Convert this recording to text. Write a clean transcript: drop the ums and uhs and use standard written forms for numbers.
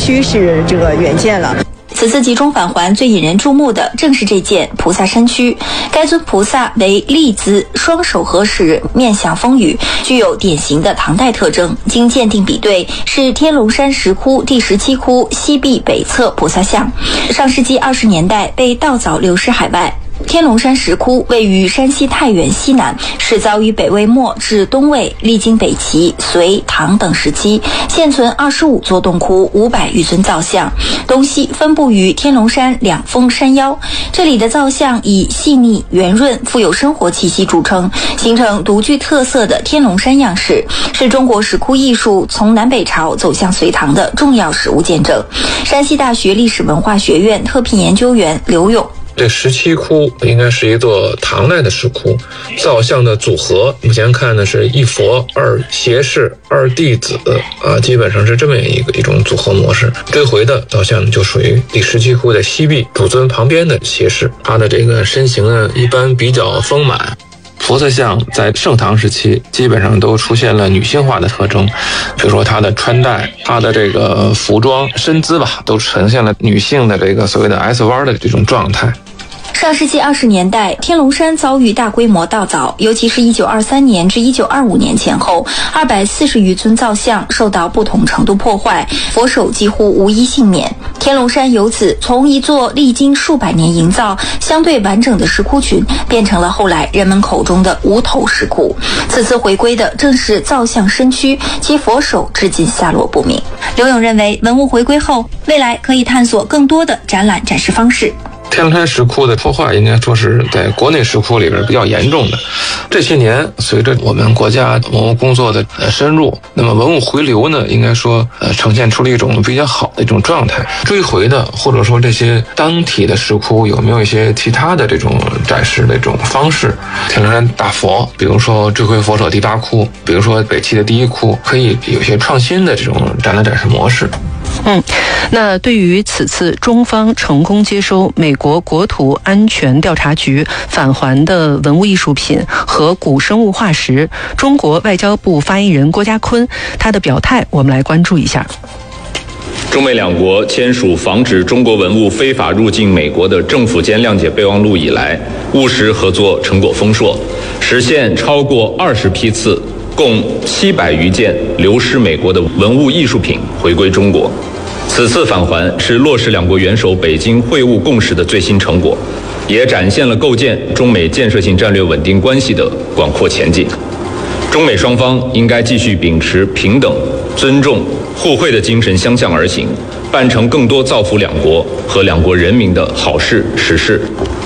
趋势这个远见了。 此次集中返还最引人注目的正是这件菩萨身躯。该尊菩萨为立姿，双手合十，面向风雨，具有典型的唐代特征。经鉴定比对，是天龙山石窟第17窟西壁北侧菩萨像。上世纪20年代被盗凿流失海外。天龙山石窟位于山西太原西南，始凿于北魏末至东魏，历经北齐、隋、唐等时期，现存25座洞窟，500余尊造像，东西分布于天龙山两峰山腰。这里的造像以细腻、圆润、富有生活气息著称，形成独具特色的天龙山样式，是中国石窟艺术从南北朝走向隋唐的重要实物见证。山西大学历史文化学院特聘研究员刘勇。 这17窟应该是一座唐代的石窟，造像的组合目前看呢是一佛二胁侍二弟子基本上是这么一种组合模式。这回的造像就属于第17窟的西壁主尊旁边的胁侍，他的这个身形呢一般比较丰满。菩萨像在盛唐时期基本上都出现了女性化的特征，比如说她的穿戴、她的这个服装、身姿吧，都呈现了女性的这个所谓的 S 弯的这种状态。 上世纪20年代，天龙山遭遇大规模盗凿，尤其是1923年至1925年前后，240余尊造像受到不同程度破坏，佛手几乎无一幸免。天龙山由此从一座历经数百年营造、相对完整的石窟群，变成了后来人们口中的无头石窟。此次回归的正是造像身躯，其佛手至今下落不明。刘勇认为，文物回归后，未来可以探索更多的展览展示方式。 天龙山石窟的破坏应该说是在国内石窟里边比较严重的。这些年随着我们国家文物工作的深入，那么文物回流呢，应该说呈现出了一种比较好的一种状态。追回的或者说这些当体的石窟有没有一些其他的这种展示的这种方式？天龙山大佛，比如说追回佛手第8窟，比如说北齐的第1窟，可以有些创新的这种展览展示模式。 那对于此次中方成功接收美国国土安全调查局返还的文物艺术品和古生物化石，中国外交部发言人郭家坤他的表态，我们来关注一下。 中美两国签署防止中国文物非法入境美国的政府间谅解备忘录以来，务实合作成果丰硕，实现超过20批次，共700余件流失美国的文物艺术品回归中国。此次返还是落实两国元首北京会晤共识的最新成果，也展现了构建中美建设性战略稳定关系的广阔前景。中美双方应该继续秉持平等、尊重、互惠的精神相向而行，办成更多造福两国和两国人民的好事实事。